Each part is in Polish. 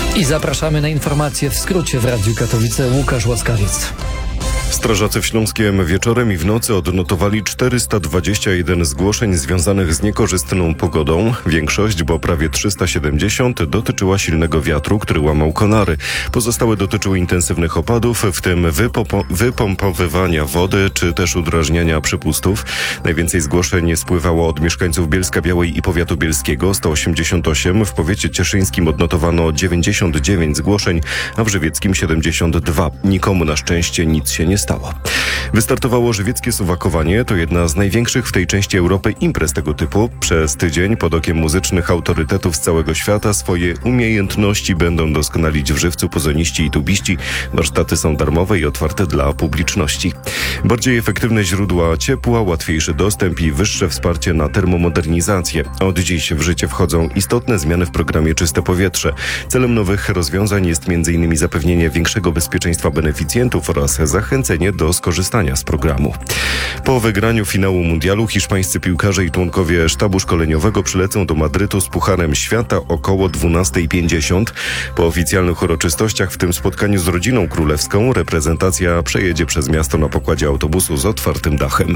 I zapraszamy na informacje w skrócie w Radiu Katowice. Łukasz Łaskawiec. Strażacy w Śląskiem wieczorem i w nocy odnotowali 421 zgłoszeń związanych z niekorzystną pogodą. Większość, bo prawie 370, dotyczyła silnego wiatru, który łamał konary. Pozostałe dotyczyły intensywnych opadów, w tym wypompowywania wody czy też udrażniania przypustów. Najwięcej zgłoszeń spływało od mieszkańców Bielska-Białej i powiatu bielskiego, 188. W powiecie cieszyńskim odnotowano 99 zgłoszeń, a w żywieckim 72. Nikomu na szczęście nic się nie stało. Wystartowało żywieckie suwakowanie. To jedna z największych w tej części Europy imprez tego typu. Przez tydzień pod okiem muzycznych autorytetów z całego świata swoje umiejętności będą doskonalić w żywcu pozoniści i tubiści. Warsztaty są darmowe i otwarte dla publiczności. Bardziej efektywne źródła ciepła, łatwiejszy dostęp i wyższe wsparcie na termomodernizację. Od dziś w życie wchodzą istotne zmiany w programie Czyste Powietrze. Celem nowych rozwiązań jest m.in. zapewnienie większego bezpieczeństwa beneficjentów oraz zachęcenie do skorzystania z programu. Po wygraniu finału mundialu hiszpańscy piłkarze i członkowie sztabu szkoleniowego przylecą do Madrytu z Pucharem Świata około 12:50. Po oficjalnych uroczystościach, w tym spotkaniu z rodziną królewską, reprezentacja przejedzie przez miasto na pokładzie autobusu z otwartym dachem.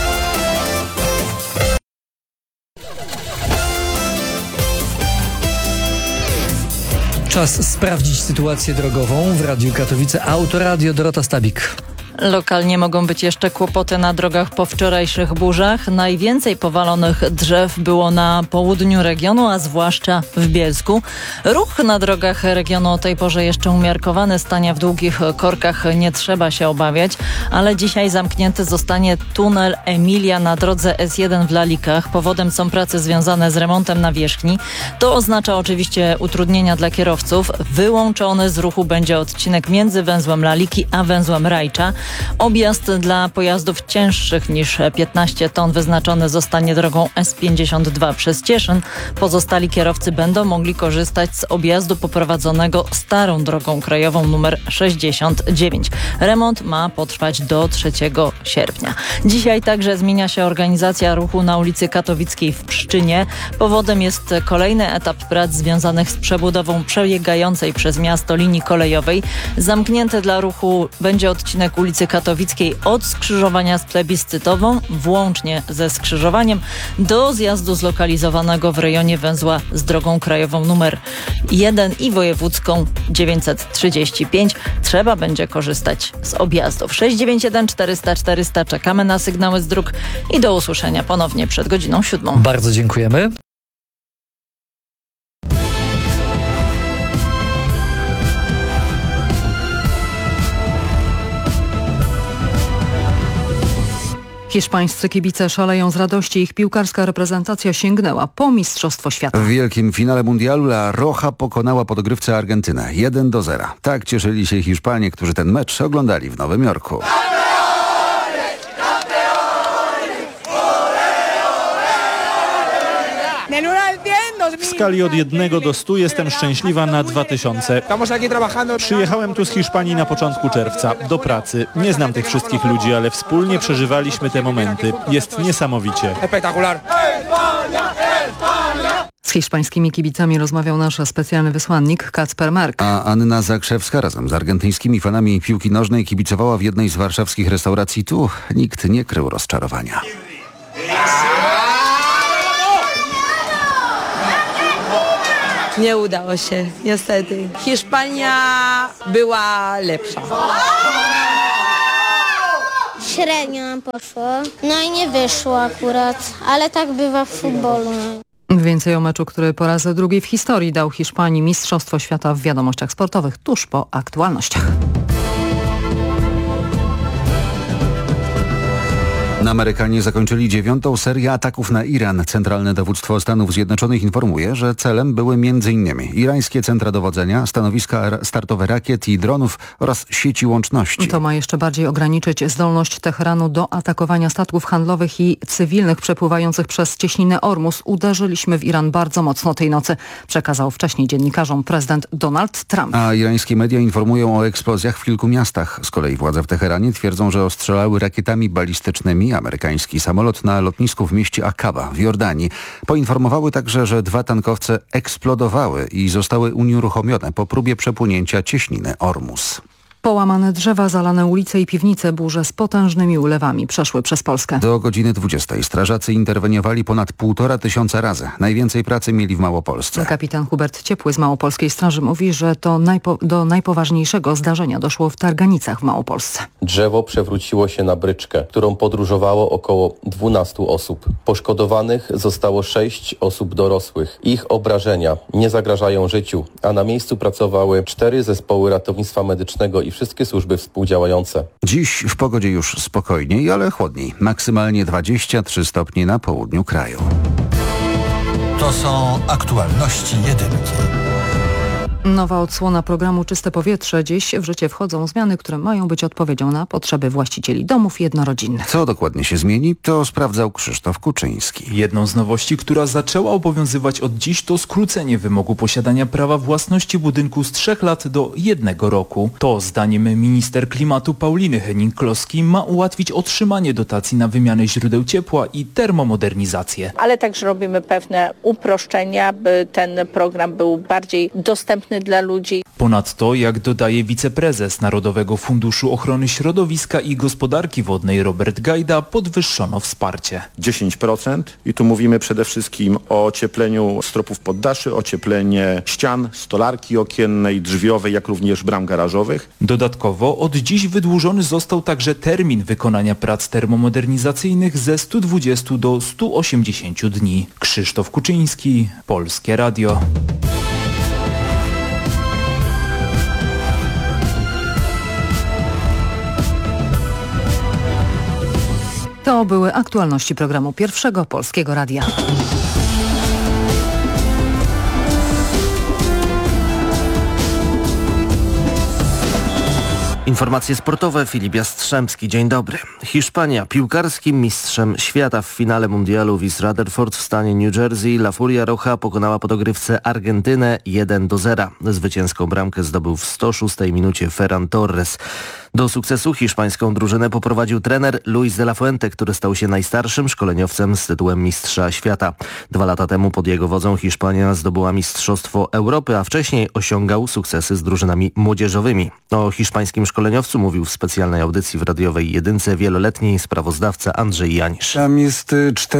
Czas sprawdzić sytuację drogową w Radiu Katowice. Autoradio Dorota Stabik. Lokalnie mogą być jeszcze kłopoty na drogach po wczorajszych burzach. Najwięcej powalonych drzew było na południu regionu, a zwłaszcza w Bielsku. Ruch na drogach regionu o tej porze jeszcze umiarkowany. Stania w długich korkach nie trzeba się obawiać, ale dzisiaj zamknięty zostanie tunel Emilia na drodze S1 w Lalikach. Powodem są prace związane z remontem nawierzchni. To oznacza oczywiście utrudnienia dla kierowców. Wyłączony z ruchu będzie odcinek między węzłem Laliki a węzłem Rajcza. Objazd dla pojazdów cięższych niż 15 ton wyznaczony zostanie drogą S52 przez Cieszyn. Pozostali kierowcy będą mogli korzystać z objazdu poprowadzonego starą drogą krajową nr 69. Remont ma potrwać do 3 sierpnia. Dzisiaj także zmienia się organizacja ruchu na ulicy Katowickiej w Pszczynie. Powodem jest kolejny etap prac związanych z przebudową przebiegającej przez miasto linii kolejowej. Zamknięty dla ruchu będzie odcinek ulicy Katowickiej od skrzyżowania z Plebiscytową, włącznie ze skrzyżowaniem, do zjazdu zlokalizowanego w rejonie węzła z drogą krajową nr 1 i wojewódzką 935. Trzeba będzie korzystać z objazdów. 691 400 400. Czekamy na sygnały z dróg i do usłyszenia ponownie przed godziną 7. Bardzo dziękujemy. Hiszpańscy kibice szaleją z radości. Ich piłkarska reprezentacja sięgnęła po Mistrzostwo Świata. W wielkim finale mundialu La Roja pokonała po dogrywce Argentynę 1-0. Tak cieszyli się Hiszpanie, którzy ten mecz oglądali w Nowym Jorku. W skali od 1 do 100 jestem szczęśliwa na 2000. Przyjechałem tu z Hiszpanii na początku czerwca, do pracy. Nie znam tych wszystkich ludzi, ale wspólnie przeżywaliśmy te momenty. Jest niesamowicie. Z hiszpańskimi kibicami rozmawiał nasz specjalny wysłannik Kacper Mark. A Anna Zakrzewska razem z argentyńskimi fanami piłki nożnej kibicowała w jednej z warszawskich restauracji. Tu nikt nie krył rozczarowania. Nie udało się, niestety. Hiszpania była lepsza. Średnio nam poszło. No i nie wyszło akurat, ale tak bywa w futbolu. Więcej o meczu, który po raz drugi w historii dał Hiszpanii Mistrzostwo Świata w wiadomościach sportowych tuż po aktualnościach. Amerykanie zakończyli 9. serię ataków na Iran. Centralne Dowództwo Stanów Zjednoczonych informuje, że celem były m.in. irańskie centra dowodzenia, stanowiska startowe rakiet i dronów oraz sieci łączności. To ma jeszcze bardziej ograniczyć zdolność Teheranu do atakowania statków handlowych i cywilnych przepływających przez cieśninę Ormus. Uderzyliśmy w Iran bardzo mocno tej nocy, przekazał wcześniej dziennikarzom prezydent Donald Trump. A irańskie media informują o eksplozjach w kilku miastach. Z kolei władze w Teheranie twierdzą, że ostrzelały rakietami balistycznymi, amerykański samolot na lotnisku w mieście Akaba w Jordanii. Poinformowały także, że 2 tankowce eksplodowały i zostały unieruchomione po próbie przepłynięcia cieśniny Ormus. Połamane drzewa, zalane ulice i piwnice, burze z potężnymi ulewami przeszły przez Polskę. Do godziny 20 strażacy interweniowali ponad 1500 razy. Najwięcej pracy mieli w Małopolsce. Kapitan Hubert Ciepły z Małopolskiej Straży mówi, że to do najpoważniejszego zdarzenia doszło w Targanicach w Małopolsce. Drzewo przewróciło się na bryczkę, którą podróżowało około 12 osób. Poszkodowanych zostało 6 osób dorosłych. Ich obrażenia nie zagrażają życiu, a na miejscu pracowały 4 zespoły ratownictwa medycznego i wszystkie służby współdziałające. Dziś w pogodzie już spokojniej, ale chłodniej. Maksymalnie 23 stopnie na południu kraju. To są aktualności jedynki. Nowa odsłona programu Czyste Powietrze. Dziś w życie wchodzą zmiany, które mają być odpowiedzią na potrzeby właścicieli domów jednorodzinnych. Co dokładnie się zmieni, to sprawdzał Krzysztof Kuczyński. Jedną z nowości, która zaczęła obowiązywać od dziś, to skrócenie wymogu posiadania prawa własności budynku z 3 lat do 1 roku. To, zdaniem minister klimatu Pauliny Henning-Kloski, ma ułatwić otrzymanie dotacji na wymianę źródeł ciepła i termomodernizację. Ale także robimy pewne uproszczenia, by ten program był bardziej dostępny dla ludzi. Ponadto, jak dodaje wiceprezes Narodowego Funduszu Ochrony Środowiska i Gospodarki Wodnej Robert Gajda, podwyższono wsparcie. 10% i tu mówimy przede wszystkim o ociepleniu stropów poddaszy, ocieplenie ścian, stolarki okiennej, drzwiowej, jak również bram garażowych. Dodatkowo od dziś wydłużony został także termin wykonania prac termomodernizacyjnych ze 120 do 180 dni. Krzysztof Kuczyński, Polskie Radio. To były aktualności programu Pierwszego Polskiego Radia. Informacje sportowe, Filip Jastrzębski. Dzień dobry. Hiszpania piłkarskim mistrzem świata w finale mundialu w East Rutherford w stanie New Jersey. La Furia Roja pokonała po dogrywce Argentynę 1-0. Zwycięską bramkę zdobył w 106 minucie Ferran Torres. Do sukcesu hiszpańską drużynę poprowadził trener Luis de la Fuente, który stał się najstarszym szkoleniowcem z tytułem mistrza świata. 2 lata temu pod jego wodzą Hiszpania zdobyła Mistrzostwo Europy, a wcześniej osiągał sukcesy z drużynami młodzieżowymi. O hiszpańskim szkoleniowcu mówił w specjalnej audycji w radiowej jedynce wieloletni sprawozdawca Andrzej Janisz. Tam jest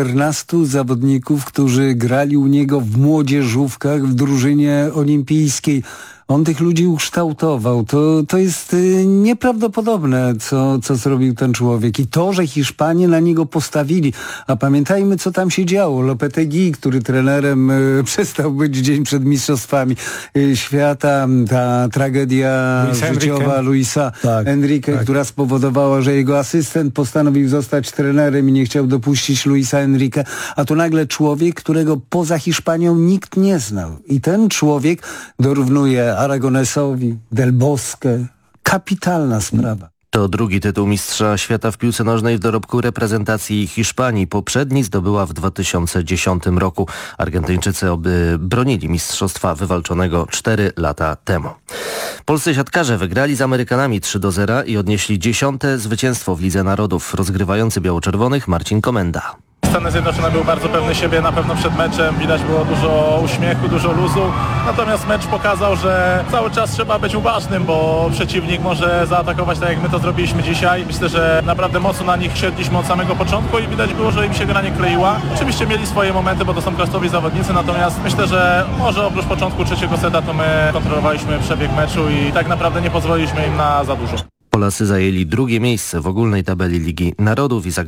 14 zawodników, którzy grali u niego w młodzieżówkach w drużynie olimpijskiej. On tych ludzi ukształtował. To jest nieprawdopodobne, co zrobił ten człowiek. I to, że Hiszpanie na niego postawili. A pamiętajmy, co tam się działo. Lopetegui, który trenerem przestał być dzień przed mistrzostwami świata. Ta tragedia życiowa Luisa Enrique, która spowodowała, że jego asystent postanowił zostać trenerem i nie chciał dopuścić Luisa Enrique. A tu nagle człowiek, którego poza Hiszpanią nikt nie znał. I ten człowiek dorównuje Aragonesowi, Del Bosque. Kapitalna sprawa. To drugi tytuł mistrza świata w piłce nożnej w dorobku reprezentacji Hiszpanii. Poprzedni zdobyła w 2010 roku. Argentyńczycy bronili mistrzostwa wywalczonego 4 lata temu. Polscy siatkarze wygrali z Amerykanami 3-0 i odnieśli 10. zwycięstwo w Lidze Narodów. Rozgrywający biało-czerwonych Marcin Komenda. Stany Zjednoczone był bardzo pewny siebie, na pewno przed meczem widać było dużo uśmiechu, dużo luzu, natomiast mecz pokazał, że cały czas trzeba być uważnym, bo przeciwnik może zaatakować tak jak my to zrobiliśmy dzisiaj. Myślę, że naprawdę mocno na nich siedliśmy od samego początku i widać było, że im się gra nie kleiła. Oczywiście mieli swoje momenty, bo to są klasowi zawodnicy, natomiast myślę, że może oprócz początku trzeciego seta to my kontrolowaliśmy przebieg meczu i tak naprawdę nie pozwoliliśmy im na za dużo. Polacy zajęli drugie miejsce w ogólnej tabeli Ligi Narodów i